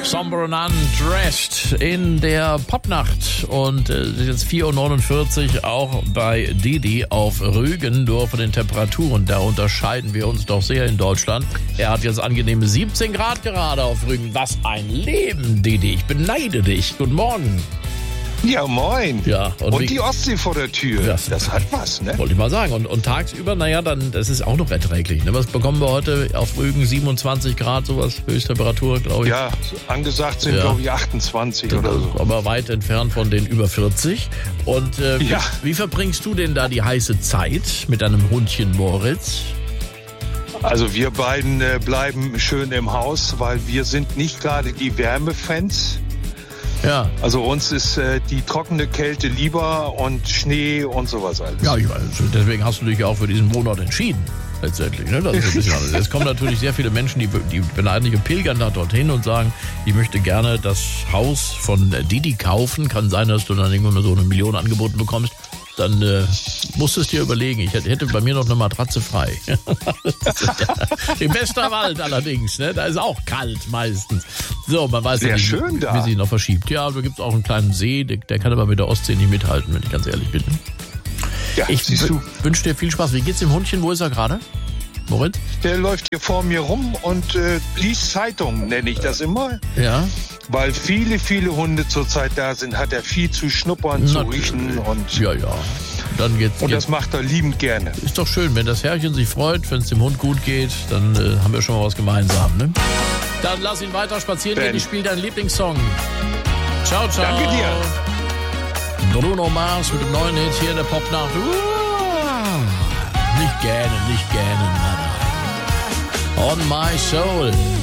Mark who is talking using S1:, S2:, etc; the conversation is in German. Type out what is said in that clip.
S1: Somber and Undressed in der Popnacht. Und es ist jetzt 4.49 Uhr, auch bei Didi auf Rügen. Nur von den Temperaturen, da unterscheiden wir uns doch sehr in Deutschland. Er hat jetzt angenehme 17 Grad gerade auf Rügen. Was ein Leben, Didi. Ich beneide dich. Guten Morgen.
S2: Ja, moin.
S1: Ja,
S2: und die Ostsee vor der Tür. Das hat was, ne?
S1: Wollte ich mal sagen. Und tagsüber, naja, dann, das ist auch noch erträglich. Ne? Was bekommen wir heute auf Rügen? 27 Grad, sowas, Höchsttemperatur, glaube ich.
S2: Ja, angesagt sind, glaube ich, 28
S1: das
S2: oder so.
S1: Aber weit entfernt von den über 40. Und wie verbringst du denn da die heiße Zeit mit deinem Hundchen Moritz?
S2: Also wir beiden bleiben schön im Haus, weil wir sind nicht gerade die Wärmefans.
S1: Ja.
S2: Also uns ist die trockene Kälte lieber und Schnee und sowas alles.
S1: Ja, ich weiß. Deswegen hast du dich ja auch für diesen Monat entschieden. Letztendlich. Ne? Das ist ein bisschen anders. Es kommen natürlich sehr viele Menschen, die beneidliche pilgern da dorthin und sagen, ich möchte gerne das Haus von Didi kaufen. Kann sein, dass du dann irgendwann mal so 1 Million angeboten bekommst. Dann musst du es dir überlegen. Ich hätte bei mir noch eine Matratze frei. Im Westerwald allerdings. Ne? Da ist auch kalt meistens. So, man weiß ja nicht, wie sich noch verschiebt. Ja, da gibt es auch einen kleinen See, der kann aber mit der Ostsee nicht mithalten, wenn ich ganz ehrlich bin.
S2: Ja,
S1: ich wünsche dir viel Spaß. Wie geht's dem Hundchen? Wo ist er gerade? Moritz?
S2: Der läuft hier vor mir rum und liest Zeitung, nenne ich das immer.
S1: Ja.
S2: Weil viele, viele Hunde zurzeit da sind, hat er viel zu schnuppern, zu riechen und...
S1: Ja. Dann geht's.
S2: Das macht er liebend gerne.
S1: Ist doch schön, wenn das Herrchen sich freut, wenn es dem Hund gut geht, dann haben wir schon mal was gemeinsam, ne? Dann lass ihn weiter spazieren gehen. Ich spiele deinen Lieblingssong. Ciao, ciao.
S2: Danke dir.
S1: Bruno Mars mit dem neuen Hit hier in der Popnacht. Nicht gähnen, nein. On my soul.